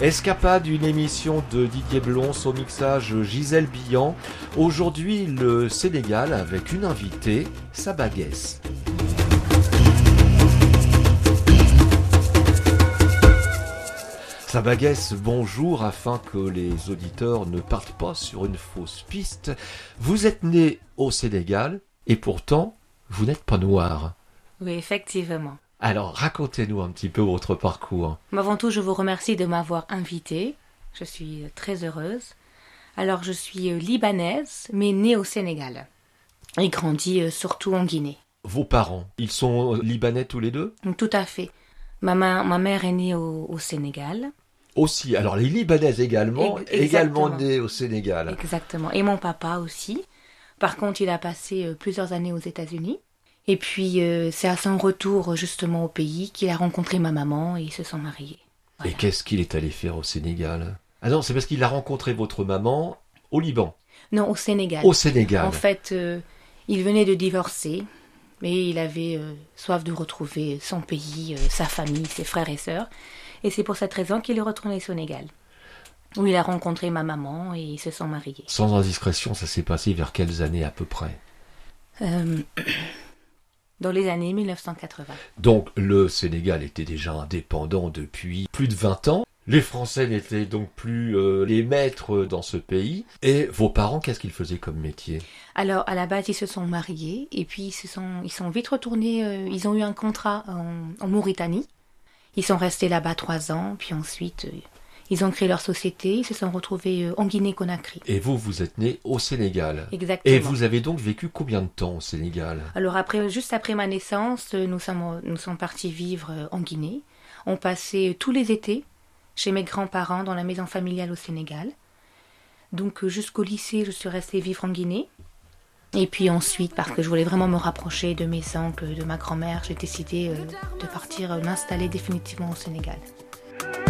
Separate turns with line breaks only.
Escapade, une émission de Didier Blons au mixage Gisèle Billan. Aujourd'hui, le Sénégal avec une invitée, Saba Guess. Saba Guess, bonjour, afin que les auditeurs ne partent pas sur une fausse piste. Vous êtes né au Sénégal et pourtant, vous n'êtes pas noir.
Oui, effectivement.
Alors, racontez-nous un petit peu votre parcours.
Avant tout, je vous remercie de m'avoir invitée. Je suis très heureuse. Alors, je suis libanaise, mais née au Sénégal. Et grandie surtout en Guinée.
Vos parents, ils sont libanais tous les deux ?
Tout à fait. Ma mère est née au Sénégal.
Aussi, alors les Libanaises également, également nées au Sénégal.
Exactement. Et mon papa aussi. Par contre, il a passé plusieurs années aux États-Unis. Et puis, c'est à son retour justement au pays qu'il a rencontré ma maman et ils se sont mariés. Voilà.
Et qu'est-ce qu'il est allé faire au Sénégal ? Ah non, c'est parce qu'il a rencontré votre maman au Liban.
Non, au Sénégal.
Au Sénégal.
En fait, il venait de divorcer, mais il avait soif de retrouver son pays, sa famille, ses frères et sœurs. Et c'est pour cette raison qu'il est retourné au Sénégal, où il a rencontré ma maman et ils se sont mariés.
Sans indiscrétion, ça s'est passé vers quelles années à peu près ?
Dans les années 1980.
Donc le Sénégal était déjà indépendant depuis plus de 20 ans. Les Français n'étaient donc plus les maîtres dans ce pays. Et vos parents, qu'est-ce qu'ils faisaient comme métier ?
Alors, à la base, ils se sont mariés et puis ils sont vite retournés. Ils ont eu un contrat en Mauritanie. Ils sont restés là-bas 3 ans, puis ensuite, ils ont créé leur société. Ils se sont retrouvés en Guinée-Conakry.
Et vous êtes né au Sénégal.
Exactement.
Et vous avez donc vécu combien de temps au Sénégal ?
Alors, juste après ma naissance, nous sommes partis vivre en Guinée. On passait tous les étés chez mes grands-parents dans la maison familiale au Sénégal. Donc jusqu'au lycée, je suis restée vivre en Guinée. Et puis ensuite, parce que je voulais vraiment me rapprocher de mes oncles, de ma grand-mère, j'ai décidé de partir m'installer définitivement au Sénégal.